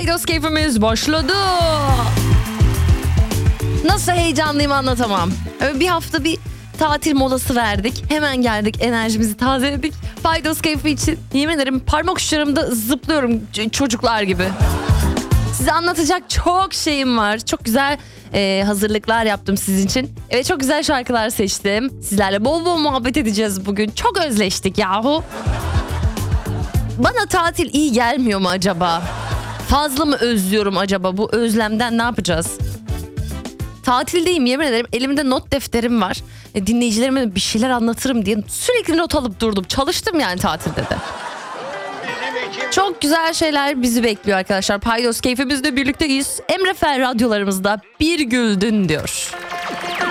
Paydos keyfimiz başladı. Nasıl heyecanlıyım anlatamam. Bir hafta bir tatil molası verdik. Hemen geldik, enerjimizi tazeledik. Paydos keyfi için yemin ederim parmak uçlarımda zıplıyorum çocuklar gibi. Size anlatacak çok şeyim var. Çok güzel hazırlıklar yaptım sizin için. Evet, çok güzel şarkılar seçtim. Sizlerle bol bol muhabbet edeceğiz bugün. Çok özleştik yahu. Bana tatil iyi gelmiyor mu acaba? Fazla mı özlüyorum acaba? Bu özlemden ne yapacağız? Tatildeyim yemin ederim. Elimde not defterim var. Dinleyicilerime bir şeyler anlatırım diye sürekli not alıp durdum. Çalıştım yani tatilde de. Çok güzel şeyler bizi bekliyor arkadaşlar. Paydos keyfimizle birlikteyiz. Emre Fel radyolarımızda bir güldün diyor.